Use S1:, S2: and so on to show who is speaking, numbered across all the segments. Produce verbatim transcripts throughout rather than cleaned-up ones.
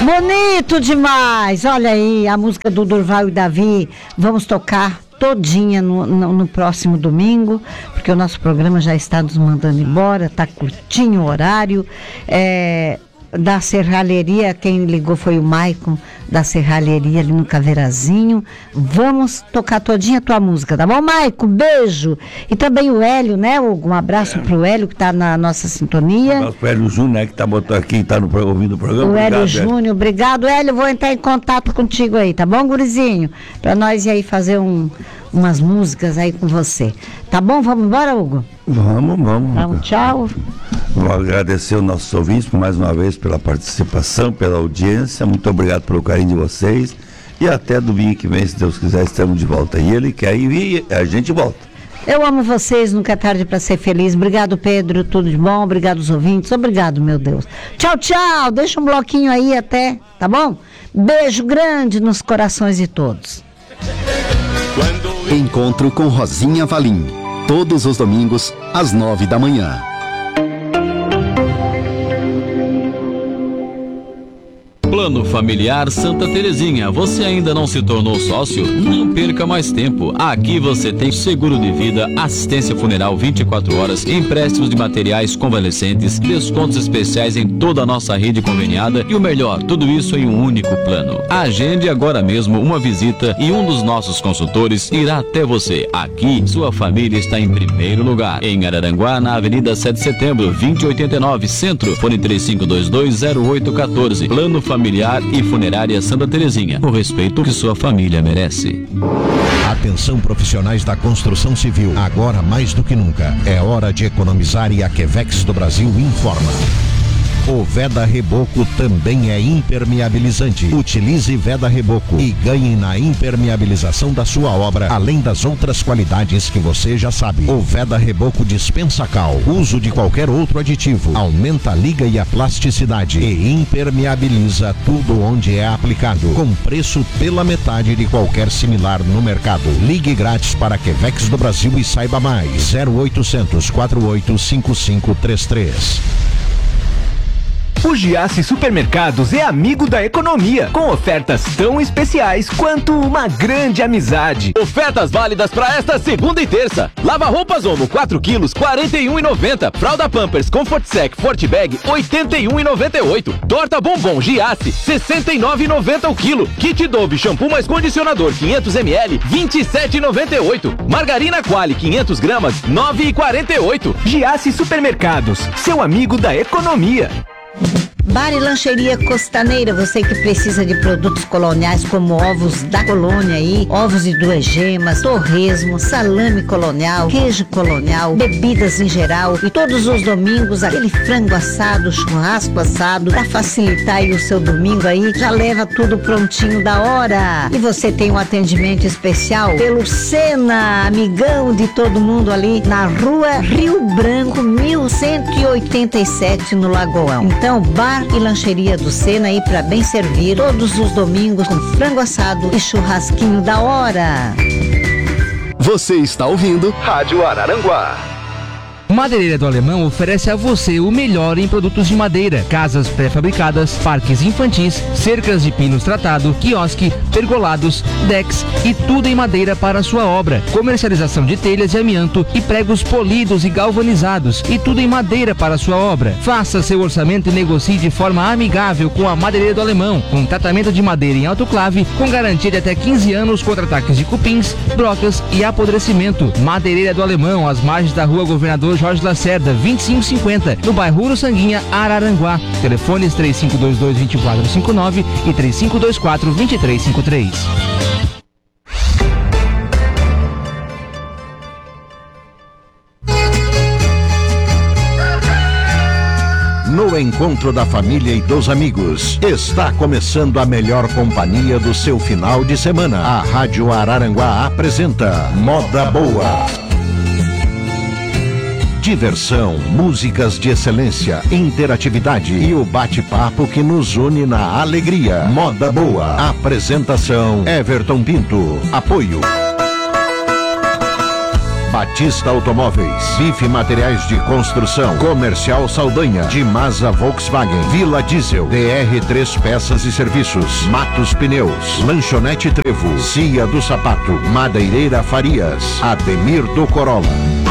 S1: Bonito demais, olha aí, a música do Durval e Davi, vamos tocar todinha no, no, no próximo domingo, porque o nosso programa já está nos mandando embora, está curtinho o horário, é, da serralheria, quem ligou foi o Maicon, da serralheria ali no Caveirazinho. Vamos tocar todinha a tua música, tá bom, Maicon? Beijo. E também o Hélio, né? Um abraço é. pro Hélio, que tá na nossa sintonia. Um abraço pro
S2: Hélio Júnior, né? Que tá botando aqui, tá no, ouvindo o programa.
S1: O Hélio Júnior, obrigado, Hélio. Vou entrar em contato contigo aí, tá bom, gurizinho? Pra nós ir aí fazer um, umas músicas aí com você. Tá bom? Vamos embora, Hugo?
S2: Vamos, vamos.
S1: Então, tchau.
S2: Vou agradecer os nossos ouvintes mais uma vez pela participação, pela audiência. Muito obrigado pelo carinho de vocês. E até domingo que vem, se Deus quiser, estamos de volta. E ele quer ir e a gente volta.
S1: Eu amo vocês, nunca é tarde para ser feliz. Obrigado, Pedro, tudo de bom. Obrigado aos ouvintes. Obrigado, meu Deus. Tchau, tchau. Deixa um bloquinho aí até, tá bom? Beijo grande nos corações de todos.
S3: Encontro com Rosinha Valim. Todos os domingos, às nove da manhã.
S4: Plano Familiar Santa Terezinha. Você ainda não se tornou sócio? Não perca mais tempo. Aqui você tem seguro de vida, assistência funeral vinte e quatro horas, empréstimos de materiais convalescentes, descontos especiais em toda a nossa rede conveniada e o melhor, tudo isso em um único plano. Agende agora mesmo uma visita e um dos nossos consultores irá até você. Aqui, sua família está em primeiro lugar. Em Araranguá, na Avenida sete de Setembro, vinte e oitenta e nove, Centro. Fone três cinco dois dois zero oito um quatro. Plano Familiar Familiar e Funerária Santa Terezinha. O respeito que sua família merece.
S5: Atenção, profissionais da construção civil. Agora mais do que nunca é hora de economizar e a Quevex do Brasil informa. O Veda Reboco também é impermeabilizante. Utilize Veda Reboco e ganhe na impermeabilização da sua obra, além das outras qualidades que você já sabe. O Veda Reboco dispensa cal, uso de qualquer outro aditivo, aumenta a liga e a plasticidade e impermeabiliza tudo onde é aplicado, com preço pela metade de qualquer similar no mercado. Ligue grátis para a Quevex do Brasil e saiba mais. zero oitocentos, quarenta e oito, cinquenta e cinco trinta e três.
S6: O Giasse Supermercados é amigo da economia, com ofertas tão especiais quanto uma grande amizade.
S7: Ofertas válidas para esta segunda e terça. Lava roupas Omo quatro quilos, quarenta e um reais e noventa centavos. Fralda Pampers Comfort Sec Forte Bag, oitenta e um reais e noventa e oito centavos. Torta Bombom Giasse, sessenta e nove reais e noventa centavos o quilo. Kit Dove Shampoo mais Condicionador quinhentos mililitros, vinte e sete reais e noventa e oito centavos. Margarina Qualy quinhentas gramas, nove reais e quarenta e oito centavos.
S6: Giasse Supermercados, seu amigo da economia.
S1: Bar e Lancheria Costaneira, você que precisa de produtos coloniais como ovos da colônia aí, ovos de duas gemas, torresmo, salame colonial, queijo colonial, bebidas em geral e todos os domingos aquele frango assado, churrasco assado, para facilitar aí o seu domingo aí, já leva tudo prontinho da hora. E você tem um atendimento especial pelo Sena, amigão de todo mundo ali na rua Rio Branco, mil cento e oitenta e sete no Lagoão. Então, Bar e Lancheria do Sena aí para bem servir todos os domingos com frango assado e churrasquinho da hora.
S3: Você está ouvindo
S6: Rádio Araranguá.
S8: Madeireira do Alemão oferece a você o melhor em produtos de madeira, casas pré-fabricadas, parques infantis, cercas de pinos tratado, quiosque, pergolados, decks e tudo em madeira para a sua obra. Comercialização de telhas de amianto e pregos polidos e galvanizados e tudo em madeira para a sua obra. Faça seu orçamento e negocie de forma amigável com a Madeireira do Alemão, com tratamento de madeira em autoclave, com garantia de até quinze anos contra ataques de cupins, brocas e apodrecimento. Madeireira do Alemão, às margens da Rua Governador Jorge Lacerda, vinte e cinco cinquenta, no bairro Uruçanguinha, Araranguá. Telefones três cinco dois dois, dois quatro cinco nove e três cinco dois quatro, dois três cinco três.
S5: No encontro da família e dos amigos, está começando a melhor companhia do seu final de semana. A Rádio Araranguá apresenta Moda Boa. Diversão, músicas de excelência, interatividade e o bate-papo que nos une na alegria. Moda Boa. Apresentação: Everton Pinto. Apoio Batista Automóveis, Bife Materiais de Construção, Comercial Saldanha, Dimasa Volkswagen, Vila Diesel, D R três Peças e Serviços, Matos Pneus, Lanchonete Trevo, Cia do Sapato, Madeireira Farias, Ademir do Corolla.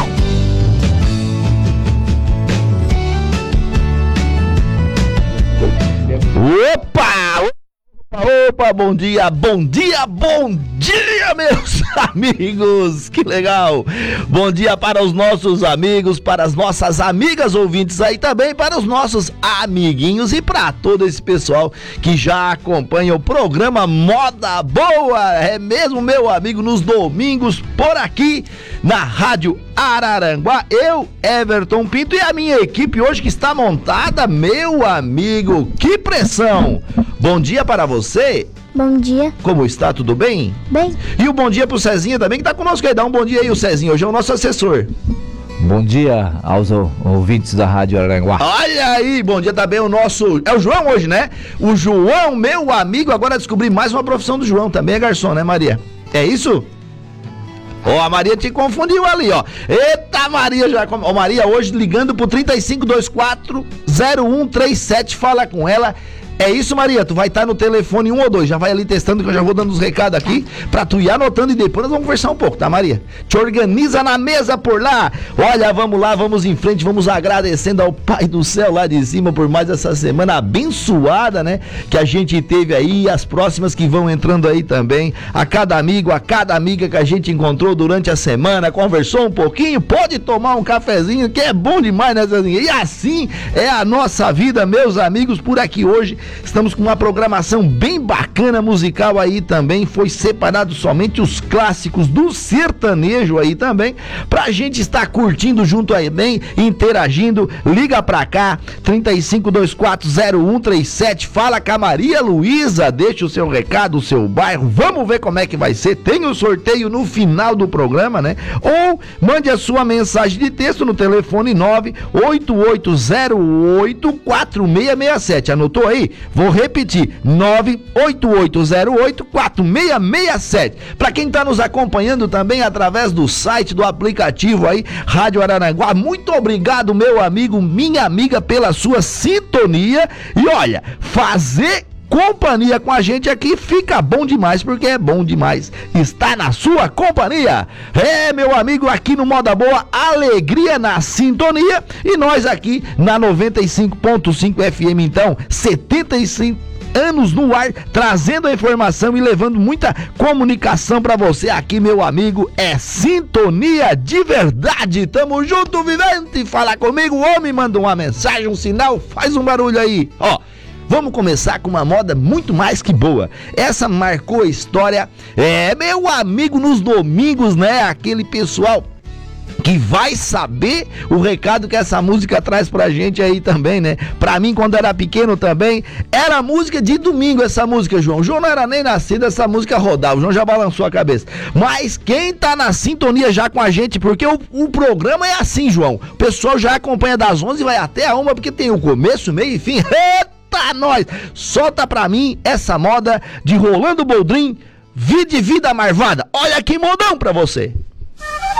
S2: Opa! Opa, opa, bom dia, bom dia, bom dia, meus amigos, que legal, bom dia para os nossos amigos, para as nossas amigas ouvintes aí também, para os nossos amiguinhos e para todo esse pessoal que já acompanha o programa Moda Boa, é mesmo, meu amigo, nos domingos por aqui na Rádio Araranguá, eu, Everton Pinto, e a minha equipe hoje que está montada, meu amigo, que pressão! Bom dia para você.
S9: Bom dia.
S2: Como está? Tudo bem?
S9: Bem.
S2: E um bom dia pro Cezinha também, que tá conosco aí. Dá um bom dia aí, o Cezinha. Hoje é o nosso assessor.
S10: Bom dia aos ouvintes da Rádio Araranguá.
S2: Olha aí, bom dia também o nosso... É o João hoje, né? O João, meu amigo, agora descobri mais uma profissão do João. Também é garçom, né, Maria? É isso? Ó, oh, a Maria te confundiu ali, ó. Eita, Maria, já... Ó, oh, Maria, hoje ligando pro trinta e cinco, vinte e quatro, zero um trinta e sete, fala com ela. É isso, Maria, tu vai estar no telefone um ou dois, já vai ali testando que eu já vou dando os recados aqui pra tu ir anotando e depois nós vamos conversar um pouco, tá, Maria? Te organiza na mesa por lá. Olha, vamos lá, vamos em frente, vamos agradecendo ao Pai do Céu lá de cima por mais essa semana abençoada, né, que a gente teve aí, as próximas que vão entrando aí também, a cada amigo, a cada amiga que a gente encontrou durante a semana, conversou um pouquinho, pode tomar um cafezinho, que é bom demais, né, Zezinha? E assim é a nossa vida, meus amigos, por aqui hoje. Estamos com uma programação bem bacana musical aí também, foi separado somente os clássicos do sertanejo aí também, pra gente estar curtindo junto aí bem, interagindo, liga pra cá, trinta e cinco, vinte e quatro, zero um trinta e sete, fala com a Maria Luísa, deixa o seu recado, o seu bairro, vamos ver como é que vai ser, tem o sorteio no final do programa, né? Ou mande a sua mensagem de texto no telefone nove oito oito zero oito quatro seis seis sete, anotou aí? Vou repetir, nove oito oito zero oito quatro seis seis sete. Para quem está nos acompanhando também através do site, do aplicativo aí, Rádio Araranguá, muito obrigado, meu amigo, minha amiga, pela sua sintonia. E olha, fazer companhia com a gente aqui fica bom demais, porque é bom demais estar na sua companhia. É, meu amigo, aqui no Moda Boa, alegria na sintonia, e nós aqui na noventa e cinco ponto cinco F M, então, setenta e cinco anos no ar, trazendo a informação e levando muita comunicação pra você aqui, meu amigo. É sintonia de verdade. Tamo junto, vivente. Fala comigo, homem, manda uma mensagem, um sinal, faz um barulho aí. Ó, vamos começar com uma moda muito mais que boa. Essa marcou a história, é, meu amigo, nos domingos, né? Aquele pessoal que vai saber o recado que essa música traz pra gente aí também, né? Pra mim, quando era pequeno também, era música de domingo essa música, João. O João não era nem nascido, essa música rodava, o João já balançou a cabeça. Mas quem tá na sintonia já com a gente, porque o, o programa é assim, João. O pessoal já acompanha das onze e vai até a uma, porque tem o começo, meio e fim. Eita, nós! Solta pra mim essa moda de Rolando Boldrin, Vida e Vida Marvada. Olha que modão pra você!